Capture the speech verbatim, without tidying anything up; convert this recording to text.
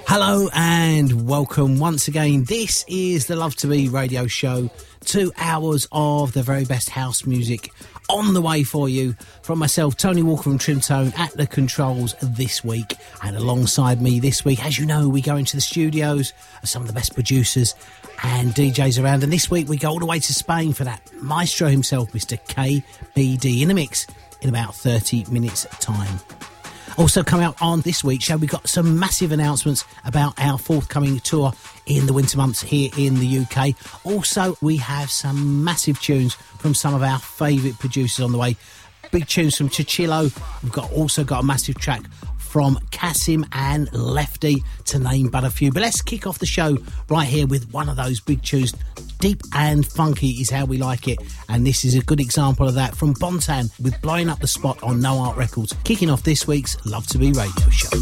Hello and welcome once again. This is the Love to Be radio show. Two hours of the very best house music on the way for you from myself, Tony Walker from Trimtone, at the controls this week. And alongside me this week, as you know, we go into the studios of some of the best producers and D Js around. And this week we go all the way to Spain for that maestro himself, Mister K B D, in the mix in about thirty minutes time. Also coming up on this week's show, we've got some massive announcements about our forthcoming tour in the winter months here in the U K. Also, we have some massive tunes from some of our favourite producers on the way. Big tunes from Chichillo. We've got also got a massive track from Kasim and Lefty, to name but a few. But let's kick off the show right here with one of those big tunes. Deep and funky is how we like it, and this is a good example of that from Bontan with Blowing Up the Spot on No Art Records, kicking off this week's Love to Be radio show.